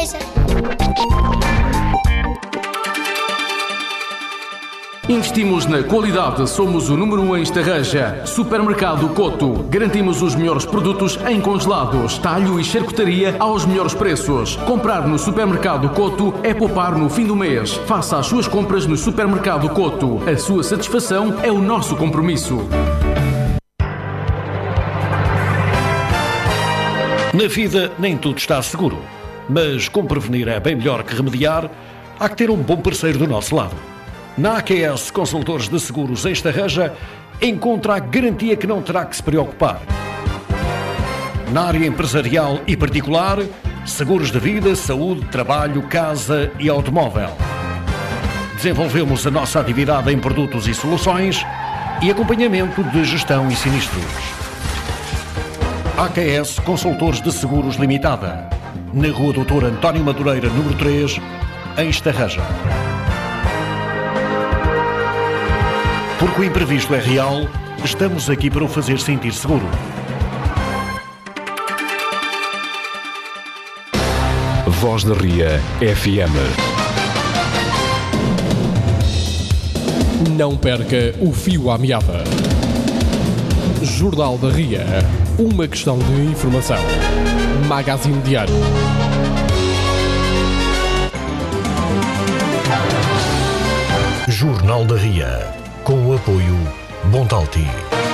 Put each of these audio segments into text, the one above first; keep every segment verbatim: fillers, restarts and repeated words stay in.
Estarreja. Investimos na qualidade, somos o número um em Estarreja. Supermercado Coto. Garantimos os melhores produtos em congelados, talho e charcutaria aos melhores preços. Comprar no Supermercado Coto é poupar no fim do mês. Faça as suas compras no Supermercado Coto. A sua satisfação é o nosso compromisso. Na vida nem tudo está seguro, mas como prevenir é bem melhor que remediar, há que ter um bom parceiro do nosso lado. Na A Q S Consultores de Seguros em Estarreja, encontra a garantia que não terá que se preocupar. Na área empresarial e particular, seguros de vida, saúde, trabalho, casa e automóvel. Desenvolvemos a nossa atividade em produtos e soluções e acompanhamento de gestão e sinistros. A Q S Consultores de Seguros Limitada, na Rua doutor António Madureira, número três, em Estarreja. Porque o imprevisto é real, estamos aqui para o fazer sentir seguro. Voz da Ria F M. Não perca o fio à meada. Jornal da Ria. Uma questão de informação. Magazine Diário. Jornal da Ria. Com o apoio Bontalti.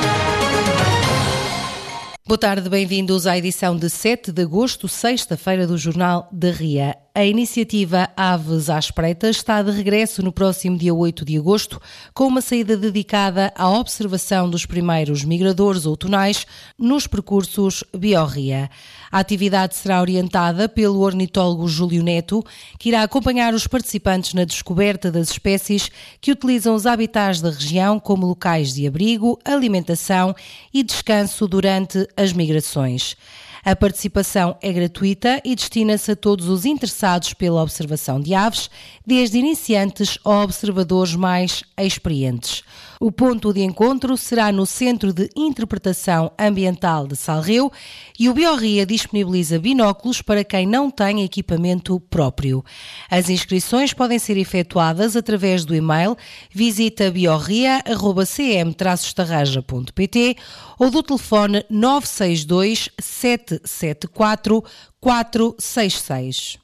Boa tarde, bem-vindos à edição de sete de agosto, sexta-feira do Jornal da Ria. A iniciativa Aves à Espreita está de regresso no próximo dia oito de agosto, com uma saída dedicada à observação dos primeiros migradores outonais nos percursos Biorria. A atividade será orientada pelo ornitólogo Júlio Neto, que irá acompanhar os participantes na descoberta das espécies que utilizam os habitats da região como locais de abrigo, alimentação e descanso durante as migrações. A participação é gratuita e destina-se a todos os interessados pela observação de aves, desde iniciantes a observadores mais experientes. O ponto de encontro será no Centro de Interpretação Ambiental de Salreu e o Biorria disponibiliza binóculos para quem não tem equipamento próprio. As inscrições podem ser efetuadas através do e-mail visita biorria arroba c m traço estarreja ponto p t ou do telefone nove seis dois sete sete quatro quatro seis seis.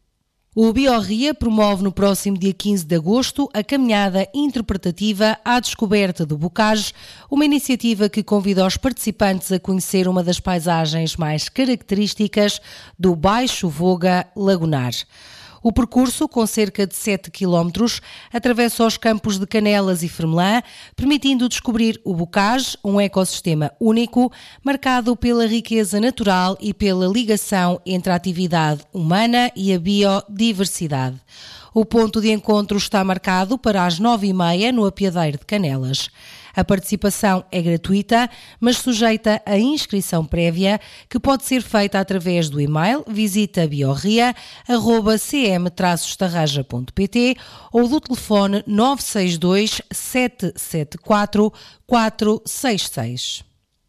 O Biorria promove no próximo dia quinze de agosto a caminhada interpretativa à descoberta do bocage, uma iniciativa que convida os participantes a conhecer uma das paisagens mais características do Baixo Voga Lagunar. O percurso, com cerca de sete quilómetros, atravessa os campos de Canelas e Fermelã, permitindo descobrir o bocage, um ecossistema único, marcado pela riqueza natural e pela ligação entre a atividade humana e a biodiversidade. O ponto de encontro está marcado para as nove e meia no Apiadeiro de Canelas. A participação é gratuita, mas sujeita a inscrição prévia, que pode ser feita através do e-mail visita biorria arroba c m traço estarreja ponto p t ou do telefone nove seis dois sete sete quatro quatro seis seis.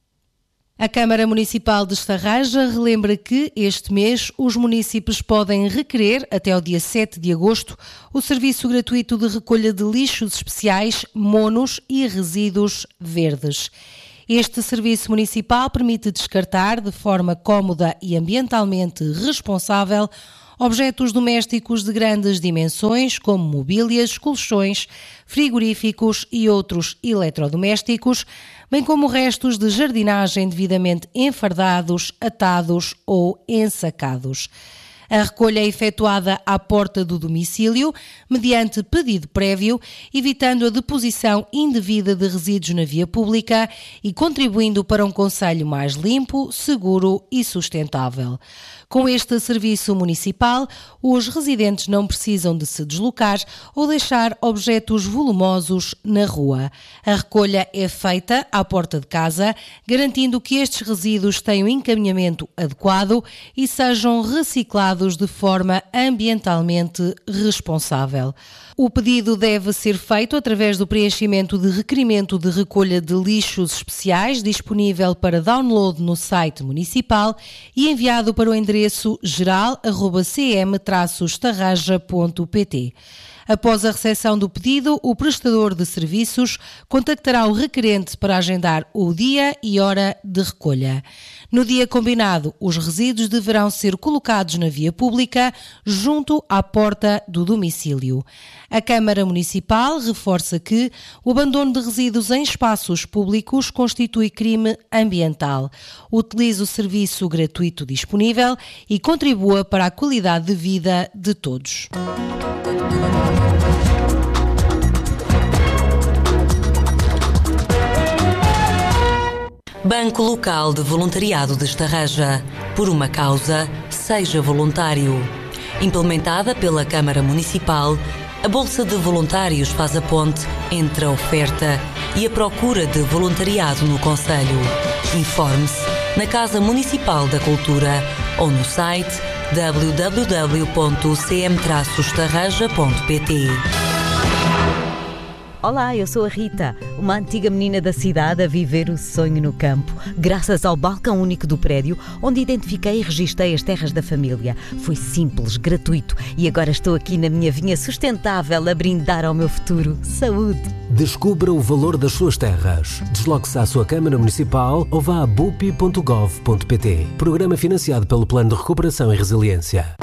A Câmara Municipal de Estarreja relembra que, este mês, os munícipes podem requerer, até ao dia sete de agosto, o serviço gratuito de recolha de lixos especiais, monos e resíduos verdes. Este serviço municipal permite descartar, de forma cómoda e ambientalmente responsável, objetos domésticos de grandes dimensões, como mobílias, colchões, frigoríficos e outros eletrodomésticos, bem como restos de jardinagem devidamente enfardados, atados ou ensacados. A recolha é efetuada à porta do domicílio, mediante pedido prévio, evitando a deposição indevida de resíduos na via pública e contribuindo para um concelho mais limpo, seguro e sustentável. Com este serviço municipal, os residentes não precisam de se deslocar ou deixar objetos volumosos na rua. A recolha é feita à porta de casa, garantindo que estes resíduos tenham encaminhamento adequado e sejam reciclados de forma ambientalmente responsável. O pedido deve ser feito através do preenchimento de requerimento de recolha de lixos especiais, disponível para download no site municipal e enviado para o endereço geral arroba c m traço estarraja ponto p t. Após a recepção do pedido, o prestador de serviços contactará o requerente para agendar o dia e hora de recolha. No dia combinado, os resíduos deverão ser colocados na via pública, junto à porta do domicílio. A Câmara Municipal reforça que o abandono de resíduos em espaços públicos constitui crime ambiental. Utilize o serviço gratuito disponível e contribua para a qualidade de vida de todos. Banco Local de Voluntariado de Estarraja. Por uma causa, seja voluntário. Implementada pela Câmara Municipal, a Bolsa de Voluntários faz a ponte entre a oferta e a procura de voluntariado no concelho. Informe-se na Casa Municipal da Cultura ou no site w w w ponto c m traço estarraja ponto p t. Olá, eu sou a Rita, uma antiga menina da cidade a viver o sonho no campo, graças ao balcão único do prédio, onde identifiquei e registrei as terras da família. Foi simples, gratuito e agora estou aqui na minha vinha sustentável a brindar ao meu futuro. Saúde! Descubra o valor das suas terras. Desloque-se à sua Câmara Municipal ou vá a bupi ponto gov ponto p t. Programa financiado pelo Plano de Recuperação e Resiliência.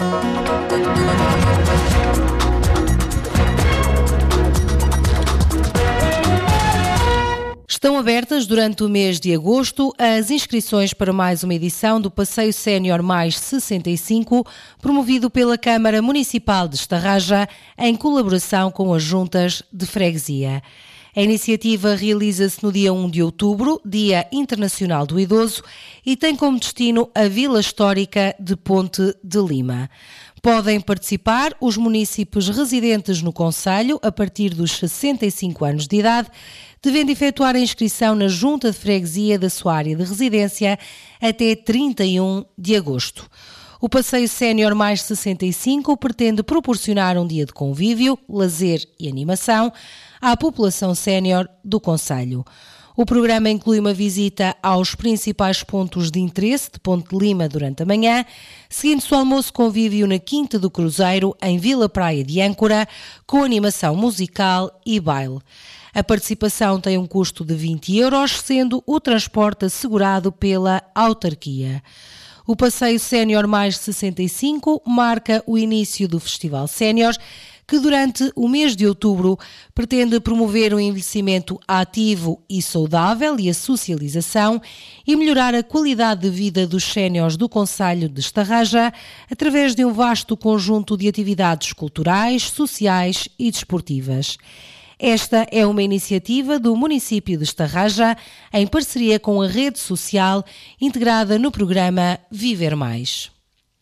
Estão abertas durante o mês de agosto as inscrições para mais uma edição do Passeio Sénior Mais sessenta e cinco, promovido pela Câmara Municipal de Estarraja, em colaboração com as juntas de freguesia. A iniciativa realiza-se no dia primeiro de outubro, Dia Internacional do Idoso, e tem como destino a Vila Histórica de Ponte de Lima. Podem participar os munícipes residentes no concelho a partir dos sessenta e cinco anos de idade, devendo efetuar a inscrição na Junta de Freguesia da sua área de residência até trinta e um de agosto. O Passeio Sénior Mais sessenta e cinco pretende proporcionar um dia de convívio, lazer e animação à população sénior do concelho. O programa inclui uma visita aos principais pontos de interesse de Ponte de Lima durante a manhã, seguindo-se o almoço convívio na Quinta do Cruzeiro, em Vila Praia de Âncora, com animação musical e baile. A participação tem um custo de vinte euros, sendo o transporte assegurado pela autarquia. O Passeio Sénior Mais sessenta e cinco marca o início do Festival Sénior, que durante o mês de outubro pretende promover o envelhecimento ativo e saudável e a socialização e melhorar a qualidade de vida dos séniores do concelho de Estarraja através de um vasto conjunto de atividades culturais, sociais e desportivas. Esta é uma iniciativa do município de Estarraja, em parceria com a rede social integrada no programa Viver Mais.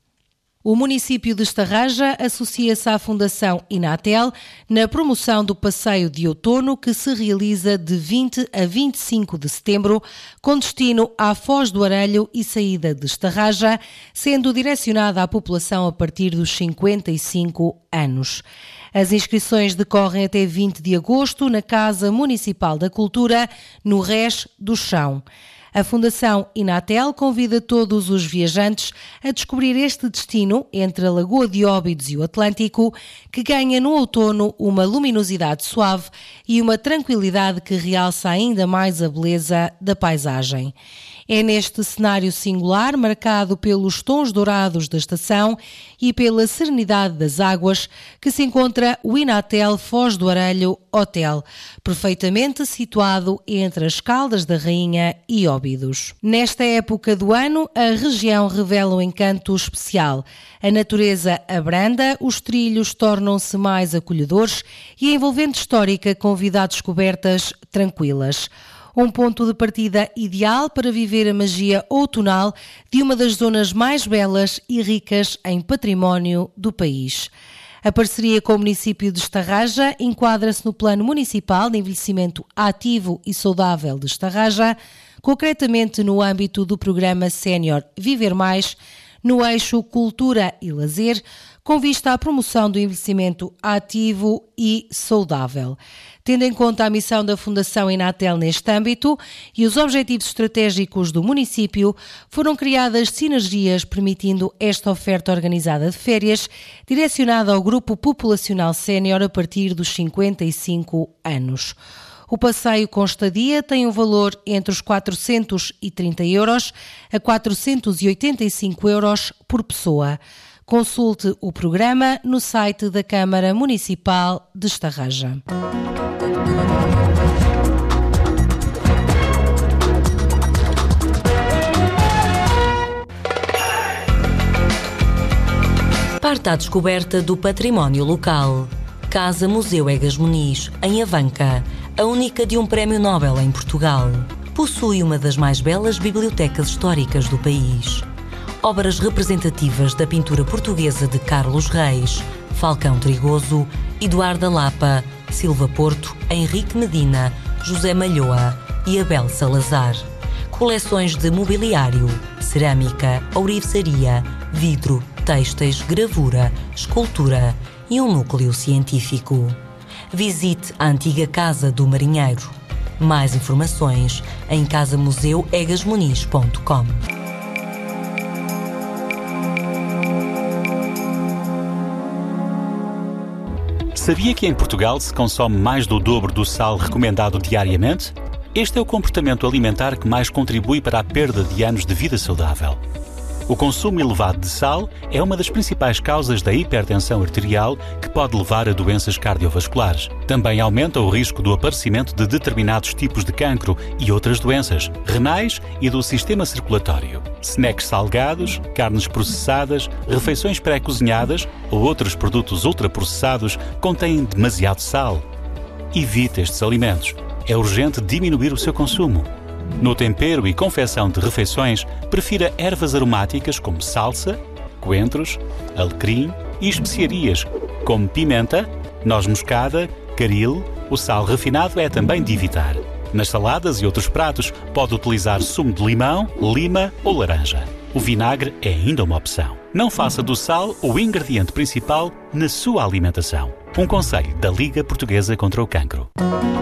O município de Estarraja associa-se à Fundação Inatel na promoção do passeio de outono que se realiza de vinte a vinte e cinco de setembro, com destino à Foz do Arelho e saída de Estarraja, sendo direcionada à população a partir dos cinquenta e cinco anos. As inscrições decorrem até vinte de agosto na Casa Municipal da Cultura, no Rés do Chão. A Fundação Inatel convida todos os viajantes a descobrir este destino entre a Lagoa de Óbidos e o Atlântico, que ganha no outono uma luminosidade suave e uma tranquilidade que realça ainda mais a beleza da paisagem. É neste cenário singular, marcado pelos tons dourados da estação e pela serenidade das águas, que se encontra o Inatel Foz do Arelho Hotel, perfeitamente situado entre as Caldas da Rainha e Óbidos. Nesta época do ano, a região revela um encanto especial. A natureza abranda, os trilhos tornam-se mais acolhedores e a envolvente histórica convida a descobertas tranquilas. Um ponto de partida ideal para viver a magia outonal de uma das zonas mais belas e ricas em património do país. A parceria com o município de Estarraja enquadra-se no Plano Municipal de Envelhecimento Ativo e Saudável de Estarraja, concretamente no âmbito do programa Sénior Viver Mais, no eixo cultura e lazer, com vista à promoção do envelhecimento ativo e saudável. Tendo em conta a missão da Fundação Inatel neste âmbito e os objetivos estratégicos do município, foram criadas sinergias permitindo esta oferta organizada de férias, direcionada ao grupo populacional sénior a partir dos cinquenta e cinco anos. O passeio com estadia tem um valor entre os quatrocentos e trinta euros a quatrocentos e oitenta e cinco euros por pessoa. Consulte o programa no site da Câmara Municipal de Estarreja. Parte à descoberta do património local. Casa Museu Egas Muniz, em Avanca, a única de um prémio Nobel em Portugal. Possui uma das mais belas bibliotecas históricas do país. Obras representativas da pintura portuguesa de Carlos Reis, Falcão Trigoso, Eduardo Lapa, Silva Porto, Henrique Medina, José Malhoa e Abel Salazar. Coleções de mobiliário, cerâmica, ourivesaria, vidro, têxteis, gravura, escultura e um núcleo científico. Visite a antiga Casa do Marinheiro. Mais informações em casa museu egas muniz ponto com. Sabia que em Portugal se consome mais do dobro do sal recomendado diariamente? Este é o comportamento alimentar que mais contribui para a perda de anos de vida saudável. O consumo elevado de sal é uma das principais causas da hipertensão arterial, que pode levar a doenças cardiovasculares. Também aumenta o risco do aparecimento de determinados tipos de cancro e outras doenças renais e do sistema circulatório. Snacks salgados, carnes processadas, refeições pré-cozinhadas ou outros produtos ultraprocessados contêm demasiado sal. Evite estes alimentos. É urgente diminuir o seu consumo. No tempero e confecção de refeições, prefira ervas aromáticas como salsa, coentros, alecrim e especiarias como pimenta, noz moscada, caril. O sal refinado é também de evitar. Nas saladas e outros pratos, pode utilizar sumo de limão, lima ou laranja. O vinagre é ainda uma opção. Não faça do sal o ingrediente principal na sua alimentação. Um conselho da Liga Portuguesa contra o Cancro.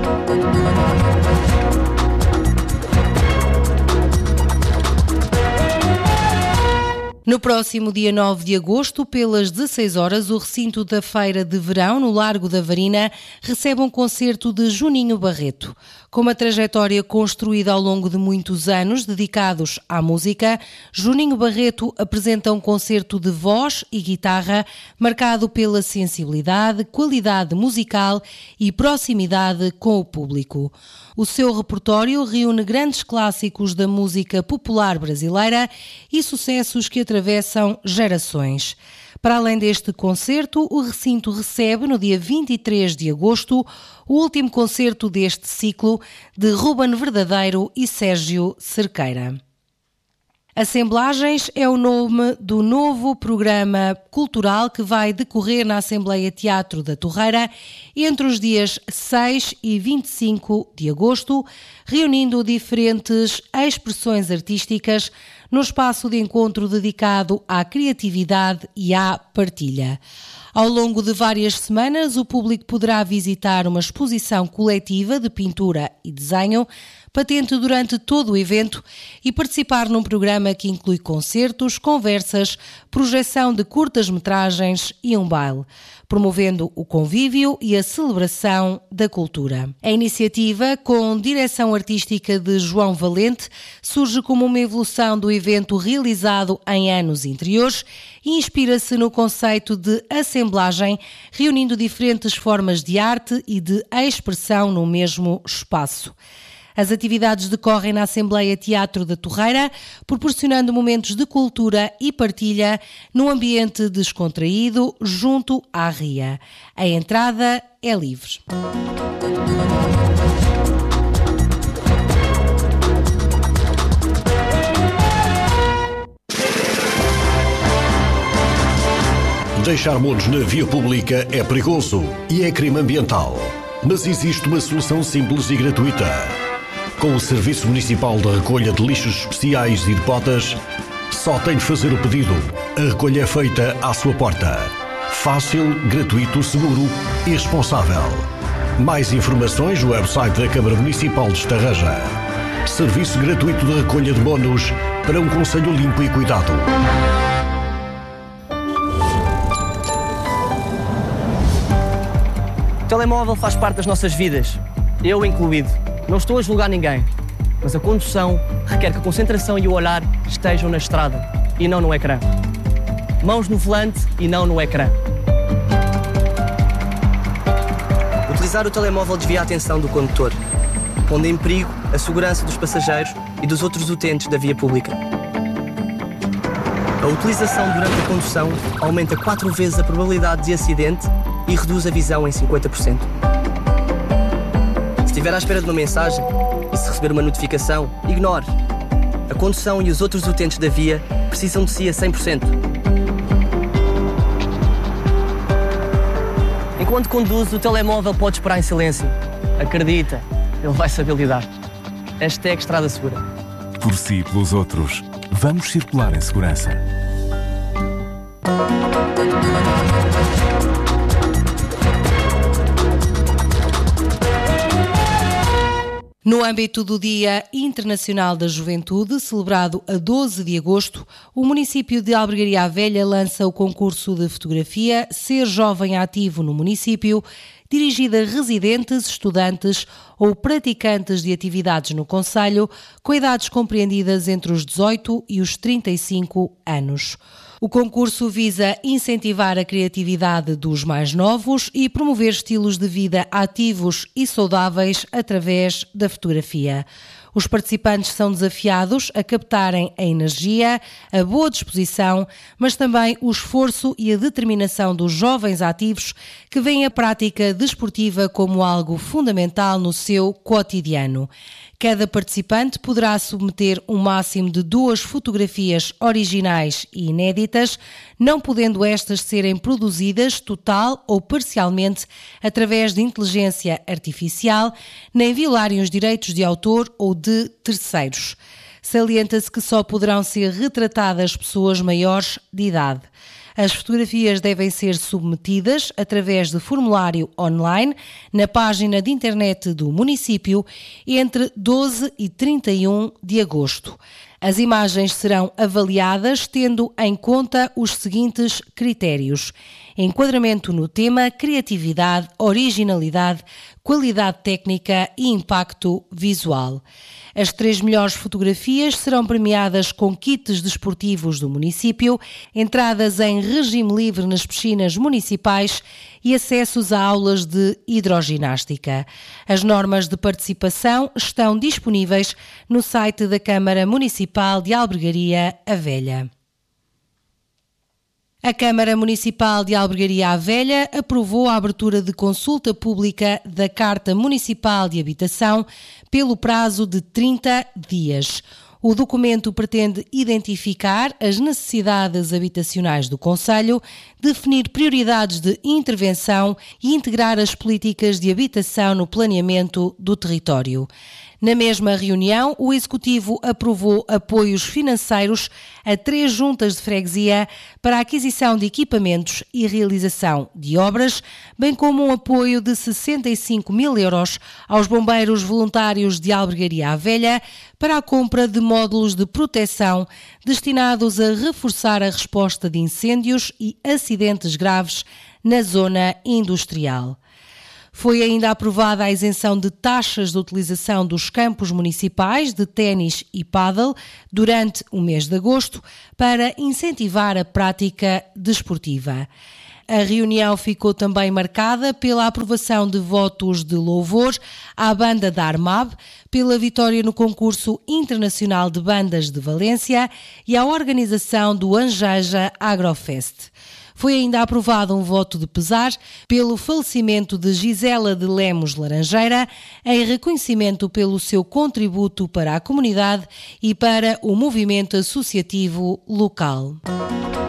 No próximo dia nove de agosto, pelas dezasseis horas, o recinto da Feira de Verão, no Largo da Varina, recebe um concerto de Juninho Barreto. Com uma trajetória construída ao longo de muitos anos dedicados à música, Juninho Barreto apresenta um concerto de voz e guitarra marcado pela sensibilidade, qualidade musical e proximidade com o público. O seu repertório reúne grandes clássicos da música popular brasileira e sucessos que atravessam gerações. Para além deste concerto, o recinto recebe, no dia vinte e três de agosto, o último concerto deste ciclo de Ruben Verdadeiro e Sérgio Cerqueira. Assemblagens é o nome do novo programa cultural que vai decorrer na Assembleia Teatro da Torreira entre os dias seis e vinte e cinco de agosto, reunindo diferentes expressões artísticas no espaço de encontro dedicado à criatividade e à partilha. Ao longo de várias semanas, o público poderá visitar uma exposição coletiva de pintura e desenho, patente durante todo o evento, e participar num programa que inclui concertos, conversas, projeção de curtas-metragens e um baile, promovendo o convívio e a celebração da cultura. A iniciativa, com direção artística de João Valente, surge como uma evolução do evento realizado em anos anteriores e inspira-se no conceito de assemblagem, reunindo diferentes formas de arte e de expressão no mesmo espaço. As atividades decorrem na Assembleia Teatro da Torreira, proporcionando momentos de cultura e partilha num ambiente descontraído junto à ria. A entrada é livre. Deixar monos na via pública é perigoso e é crime ambiental. Mas existe uma solução simples e gratuita. Com o Serviço Municipal de Recolha de Lixos Especiais e de Botas, Só tem de fazer o pedido. A recolha é feita à sua porta. Fácil, gratuito, seguro e responsável. Mais informações no website da Câmara Municipal de Estarreja. Serviço gratuito de recolha de bónus para um concelho limpo e cuidado. O telemóvel faz parte das nossas vidas, eu incluído. Não estou a julgar ninguém, mas a condução requer que a concentração e o olhar estejam na estrada e não no ecrã. Mãos no volante e não no ecrã. Utilizar o telemóvel desvia a atenção do condutor, pondo em perigo a segurança dos passageiros e dos outros utentes da via pública. A utilização durante a condução aumenta quatro vezes a probabilidade de acidente e reduz a visão em cinquenta por cento. Se estiver à espera de uma mensagem e se receber uma notificação, ignore. A condução e os outros utentes da via precisam de si a cem por cento. Enquanto conduz, o telemóvel pode esperar em silêncio. Acredita, ele vai saber lidar. Hashtag Estrada Segura. Por si e pelos outros, vamos circular em segurança. No âmbito do Dia Internacional da Juventude, celebrado a doze de agosto, o município de Albergaria à Velha lança o concurso de fotografia Ser Jovem Ativo no Município, dirigido a residentes, estudantes ou praticantes de atividades no concelho, com idades compreendidas entre os dezoito e os trinta e cinco anos. O concurso visa incentivar a criatividade dos mais novos e promover estilos de vida ativos e saudáveis através da fotografia. Os participantes são desafiados a captarem a energia, a boa disposição, mas também o esforço e a determinação dos jovens ativos que veem a prática desportiva como algo fundamental no seu cotidiano. Cada participante poderá submeter um máximo de duas fotografias originais e inéditas, não podendo estas serem produzidas total ou parcialmente através de inteligência artificial, nem violarem os direitos de autor ou de terceiros. Salienta-se que só poderão ser retratadas pessoas maiores de idade. As fotografias devem ser submetidas através de formulário online na página de internet do município entre doze e trinta e um de agosto. As imagens serão avaliadas tendo em conta os seguintes critérios: enquadramento no tema, criatividade, originalidade, qualidade técnica e impacto visual. As três melhores fotografias serão premiadas com kits desportivos do município, entradas em regime livre nas piscinas municipais e acessos a aulas de hidroginástica. As normas de participação estão disponíveis no site da Câmara Municipal de Albergaria à Velha. A Câmara Municipal de Albergaria à Velha aprovou a abertura de consulta pública da Carta Municipal de Habitação pelo prazo de trinta dias. O documento pretende identificar as necessidades habitacionais do concelho, definir prioridades de intervenção e integrar as políticas de habitação no planeamento do território. Na mesma reunião, o Executivo aprovou apoios financeiros a três juntas de freguesia para a aquisição de equipamentos e realização de obras, bem como um apoio de sessenta e cinco mil euros aos bombeiros voluntários de Albergaria à Velha para a compra de módulos de proteção destinados a reforçar a resposta de incêndios e acidentes graves na zona industrial. Foi ainda aprovada a isenção de taxas de utilização dos campos municipais de ténis e pádel durante o mês de agosto para incentivar a prática desportiva. A reunião ficou também marcada pela aprovação de votos de louvor à banda da Armab, pela vitória no concurso internacional de bandas de Valência e à organização do Angeja Agrofest. Foi ainda aprovado um voto de pesar pelo falecimento de Gisela de Lemos Laranjeira, em reconhecimento pelo seu contributo para a comunidade e para o movimento associativo local.